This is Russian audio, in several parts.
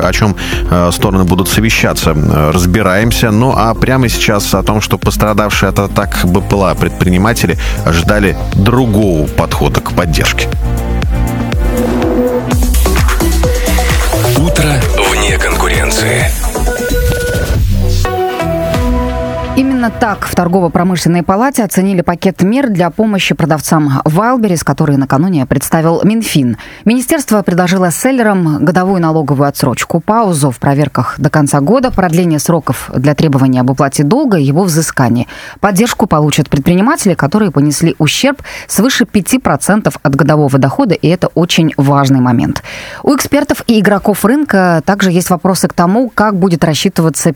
о чем стороны будут совещаться. Разбираемся. Ну а прямо сейчас о том, что пострадавшие от атак БПЛА предприниматели ожидали другого подхода к поддержке. Утро вне конкуренции. Именно так в торгово-промышленной палате оценили пакет мер для помощи продавцам Wildberries, который накануне представил Минфин. Министерство предложило селлерам годовую налоговую отсрочку, паузу в проверках до конца года, продление сроков для требования об уплате долга и его взыскании. Поддержку получат предприниматели, которые понесли ущерб свыше 5% от годового дохода, и это очень важный момент. У экспертов и игроков рынка также есть вопросы к тому, как будет рассчитываться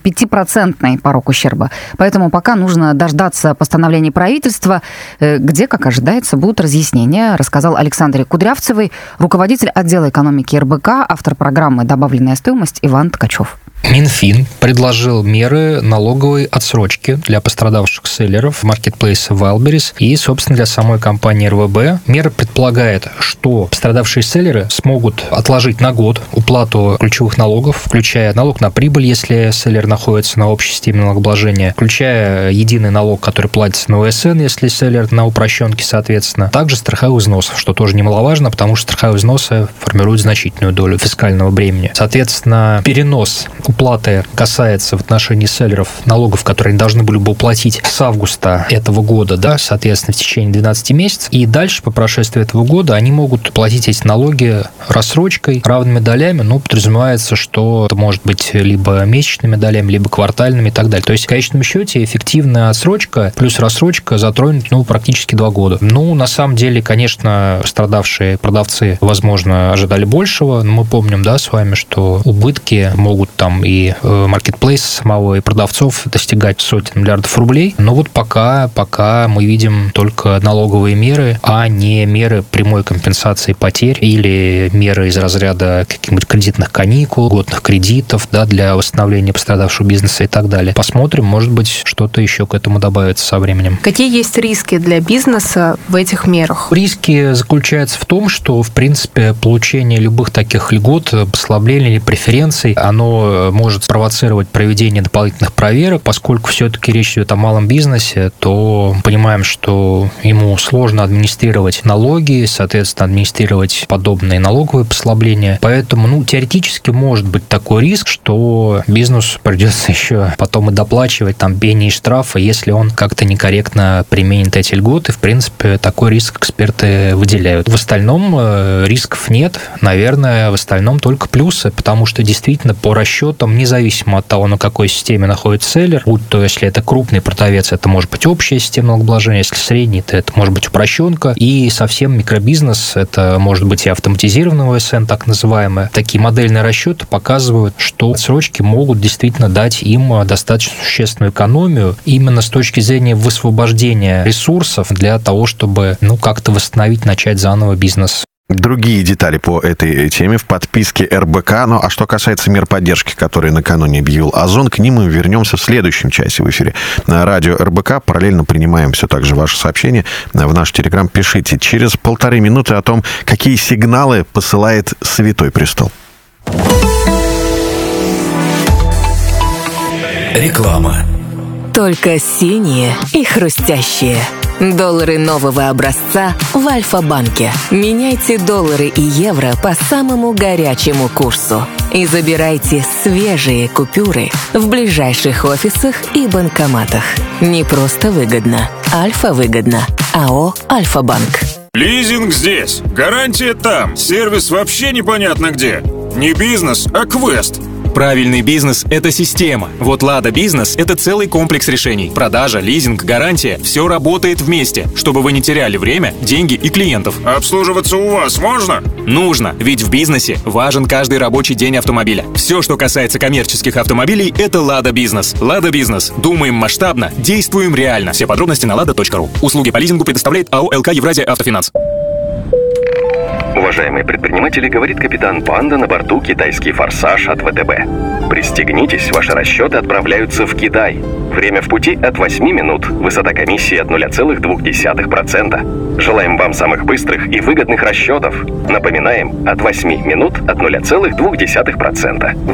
5% порог ущерба. Поэтому пока нужно дождаться постановления правительства, где, как ожидается, будут разъяснения, рассказал Александре Кудрявцевой, руководитель отдела экономики РБК, автор программы «Добавленная стоимость» Иван Ткачев. Минфин предложил меры налоговой отсрочки для пострадавших селлеров маркетплейса Wildberries и, собственно, для самой компании РВБ. Мера предполагает, что пострадавшие селлеры смогут отложить на год уплату ключевых налогов, включая налог на прибыль, если селлер находится на общей системе налогообложения, включая единый налог, который платится на УСН, если селлер на упрощенке, соответственно. Также страховых взносов, что тоже немаловажно, потому что страховые взносы формируют значительную долю фискального бремени. Соответственно, перенос уплаты касается в отношении селлеров налогов, которые они должны были бы уплатить с августа этого года, да, соответственно, в течение 12 месяцев. И дальше, по прошествии этого года, они могут платить эти налоги рассрочкой, равными долями. Ну, подразумевается, что это может быть либо месячными долями, либо квартальными и так далее. То есть, в конечном счете, эффективная отсрочка плюс рассрочка затронет, практически 2 года. На самом деле, конечно, страдавшие продавцы, возможно, ожидали большего, но мы помним, да, с вами, что убытки могут там и маркетплейса самого, и продавцов достигать сотен миллиардов рублей. Но пока мы видим только налоговые меры, а не меры прямой компенсации потерь или меры из разряда каких-нибудь кредитных каникул, льготных кредитов, да, для восстановления пострадавшего бизнеса и так далее. Посмотрим, может быть, что-то еще к этому добавится со временем. Какие есть риски для бизнеса в этих мерах? Риски заключаются в том, что, в принципе, получение любых таких льгот, послаблений или преференций, оно может спровоцировать проведение дополнительных проверок. Поскольку все-таки речь идет о малом бизнесе, то понимаем, что ему сложно администрировать налоги, соответственно, администрировать подобные налоговые послабления. Поэтому, теоретически может быть такой риск, что бизнесу придется еще потом и доплачивать пени и штрафы, если он как-то некорректно применит эти льготы. В принципе, такой риск эксперты выделяют. В остальном рисков нет. Наверное, в остальном только плюсы, потому что действительно по расчетам, независимо от того, на какой системе находится селлер, будь то, если это крупный продавец, это может быть общая система налогообложения, если средний, то это может быть упрощенка, и совсем микробизнес, это может быть и автоматизированный ОСН, так называемое. Такие модельные расчеты показывают, что отсрочки могут действительно дать им достаточно существенную экономию именно с точки зрения высвобождения ресурсов для того, чтобы как-то восстановить, начать заново бизнес. Другие детали по этой теме в подписке РБК. А что касается мер поддержки, которые накануне объявил Озон, к ним мы вернемся в следующем часе в эфире на радио РБК. Параллельно принимаем все так же ваши сообщения в наш Телеграм. Пишите через 1,5 минуты о том, какие сигналы посылает Святой Престол. Реклама. Только синие и хрустящие. Доллары нового образца в Альфа-банке. Меняйте доллары и евро по самому горячему курсу. И забирайте свежие купюры в ближайших офисах и банкоматах. Не просто выгодно. Альфа-выгодно. АО «Альфа-банк». Лизинг здесь. Гарантия там. Сервис вообще непонятно где. Не бизнес, а квест. Правильный бизнес – это система. Вот Лада Бизнес – это целый комплекс решений. Продажа, лизинг, гарантия – все работает вместе, чтобы вы не теряли время, деньги и клиентов. Обслуживаться у вас можно? Нужно, ведь в бизнесе важен каждый рабочий день автомобиля. Все, что касается коммерческих автомобилей – это Лада Бизнес. Лада Бизнес. Думаем масштабно, действуем реально. Все подробности на lada.ru. Услуги по лизингу предоставляет АО «ЛК Евразия Автофинанс». Уважаемые предприниматели, говорит капитан Панда на борту «Китайский форсаж» от ВТБ. Пристегнитесь, ваши расчеты отправляются в Китай. Время в пути от 8 минут. Высота комиссии от 0,2%. Желаем вам самых быстрых и выгодных расчетов. Напоминаем, от 8 минут от 0,2%.